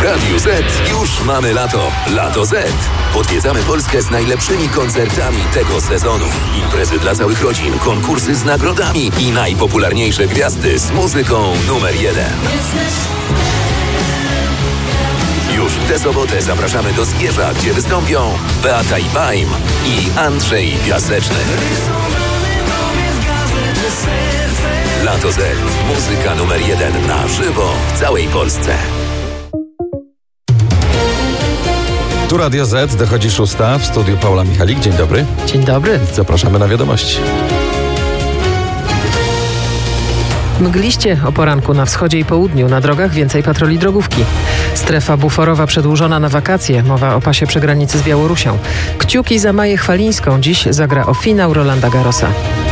W Radiu Z już mamy lato. Lato Z. Odwiedzamy Polskę z najlepszymi koncertami tego sezonu. Imprezy dla całych rodzin, konkursy z nagrodami i najpopularniejsze gwiazdy z muzyką numer 1. Już w tę sobotę zapraszamy do Zgierza, gdzie wystąpią Beata i Baim i Andrzej Piaseczny. Lato Z. Muzyka numer 1 na żywo w całej Polsce. Tu Radio Z, dochodzi 6. W studiu Paula Michalik. Dzień dobry. Dzień dobry. Zapraszamy na wiadomości. Mgliście o poranku na wschodzie i południu. Na drogach więcej patroli drogówki. Strefa buforowa przedłużona na wakacje. Mowa o pasie przy granicy z Białorusią. Kciuki za Maję Chwalińską. Dziś zagra o finał Rolanda Garrosa.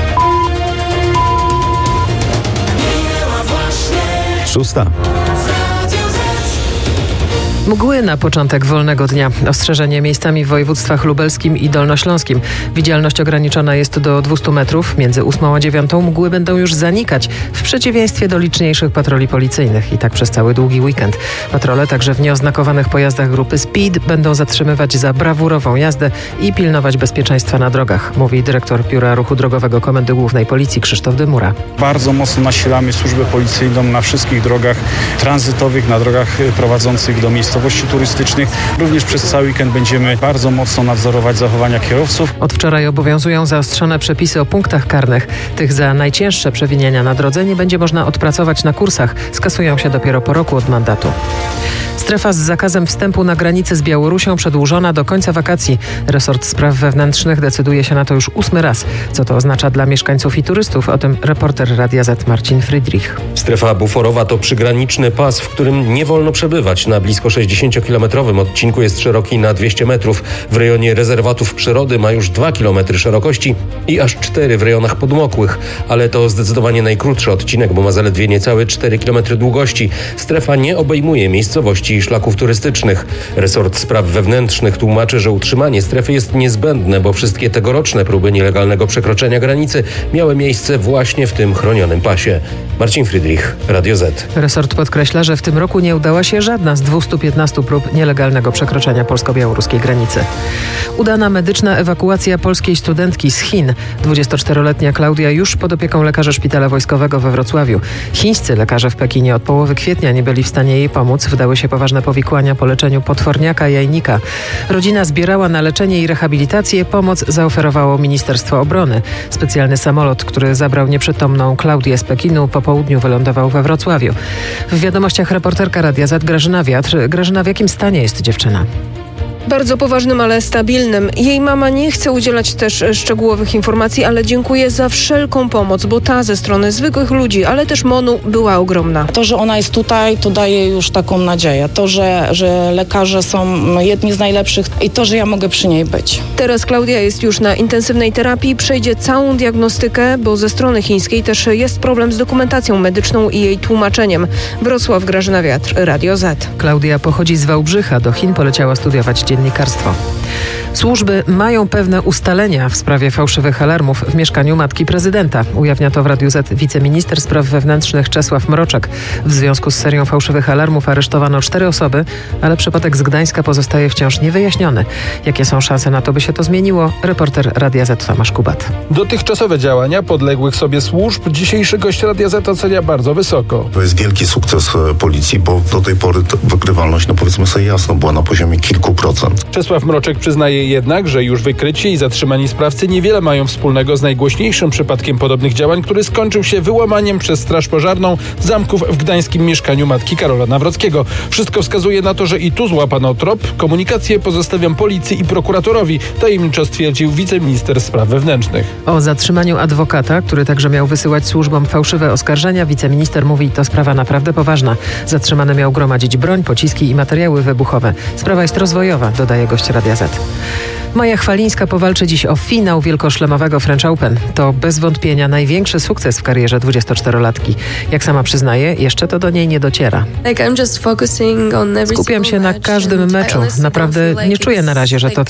6. Mgły na początek wolnego dnia. Ostrzeżenie miejscami w województwach lubelskim i dolnośląskim. Widzialność ograniczona jest do 200 metrów. Między 8 a 9 mgły będą już zanikać, w przeciwieństwie do liczniejszych patroli policyjnych. I tak przez cały długi weekend. Patrole także w nieoznakowanych pojazdach grupy Speed będą zatrzymywać za brawurową jazdę i pilnować bezpieczeństwa na drogach, mówi dyrektor Biura Ruchu Drogowego Komendy Głównej Policji Krzysztof Dymura. Bardzo mocno nasilamy służbę policyjną na wszystkich drogach tranzytowych, na drogach prowadzących do miejscowości turystycznych. Również przez cały weekend będziemy bardzo mocno nadzorować zachowania kierowców. Od wczoraj obowiązują zaostrzone przepisy o punktach karnych. Tych za najcięższe przewinienia na drodze nie będzie można odpracować na kursach. Skasują się dopiero po roku od mandatu. Strefa z zakazem wstępu na granicę z Białorusią przedłużona do końca wakacji. Resort Spraw Wewnętrznych decyduje się na to już 8. raz. Co to oznacza dla mieszkańców i turystów? O tym reporter Radia Z Marcin Friedrich. Strefa buforowa to przygraniczny pas, w którym nie wolno przebywać. Na blisko 60-kilometrowym odcinku jest szeroki na 200 metrów. W rejonie rezerwatów przyrody ma już 2 km szerokości i aż 4 w rejonach podmokłych. Ale to zdecydowanie najkrótszy odcinek, bo ma zaledwie niecałe 4 km długości. Strefa nie obejmuje miejscowości i szlaków turystycznych. Resort Spraw Wewnętrznych tłumaczy, że utrzymanie strefy jest niezbędne, bo wszystkie tegoroczne próby nielegalnego przekroczenia granicy miały miejsce właśnie w tym chronionym pasie. Marcin Friedrich, Radio Z. Resort podkreśla, że w tym roku nie udała się żadna z 215 prób nielegalnego przekroczenia polsko-białoruskiej granicy. Udana medyczna ewakuacja polskiej studentki z Chin. 24-letnia Klaudia już pod opieką lekarza szpitala wojskowego we Wrocławiu. Chińscy lekarze w Pekinie od połowy kwietnia nie byli w stanie jej pomóc. Wydały się poważne powikłania po leczeniu potworniaka jajnika. Rodzina zbierała na leczenie i rehabilitację. Pomoc zaoferowało Ministerstwo Obrony. Specjalny samolot, który zabrał nieprzytomną Klaudię z Pekinu, po południu wylądował we Wrocławiu. W wiadomościach reporterka Radia Z Grażyna Wiatr. Grażyna, w jakim stanie jest dziewczyna? Bardzo poważnym, ale stabilnym. Jej mama nie chce udzielać też szczegółowych informacji, ale dziękuję za wszelką pomoc, bo ta ze strony zwykłych ludzi, ale też MON-u była ogromna. To, że ona jest tutaj, to daje już taką nadzieję. To, że lekarze są jedni z najlepszych i to, że ja mogę przy niej być. Teraz Klaudia jest już na intensywnej terapii, przejdzie całą diagnostykę, bo ze strony chińskiej też jest problem z dokumentacją medyczną i jej tłumaczeniem. Wrocław, Grażyna Wiatr, Radio Z. Klaudia pochodzi z Wałbrzycha. Do Chin poleciała studiować dziennikarstwo. Służby mają pewne ustalenia w sprawie fałszywych alarmów w mieszkaniu matki prezydenta. Ujawnia to w Radiu Z wiceminister spraw wewnętrznych Czesław Mroczek. W związku z serią fałszywych alarmów aresztowano 4 osoby, ale przypadek z Gdańska pozostaje wciąż niewyjaśniony. Jakie są szanse na to, by się to zmieniło? Reporter Radia Z Tomasz Kubat. Dotychczasowe działania podległych sobie służb dzisiejszy gość Radia Z ocenia bardzo wysoko. To jest wielki sukces policji, bo do tej pory wykrywalność, powiedzmy sobie jasno, była na poziomie kilku procent. Czesław Mroczek przyznaje jednak, że już wykrycie i zatrzymani sprawcy niewiele mają wspólnego z najgłośniejszym przypadkiem podobnych działań, który skończył się wyłamaniem przez Straż Pożarną zamków w gdańskim mieszkaniu matki Karola Nawrockiego. Wszystko wskazuje na to, że i tu złapano trop. Komunikację pozostawiam policji i prokuratorowi, tajemniczo stwierdził wiceminister spraw wewnętrznych. O zatrzymaniu adwokata, który także miał wysyłać służbom fałszywe oskarżenia, wiceminister mówi, to sprawa naprawdę poważna. Zatrzymany miał gromadzić broń, pociski i materiały wybuchowe. Sprawa jest rozwojowa, dodaje gość Radia Z. Maja Chwalińska powalczy dziś o finał wielkoszlemowego French Open. To bez wątpienia największy sukces w karierze 24-latki. Jak sama przyznaje, jeszcze to do niej nie dociera. Skupiam się na każdym meczu. Naprawdę nie czuję na razie, że to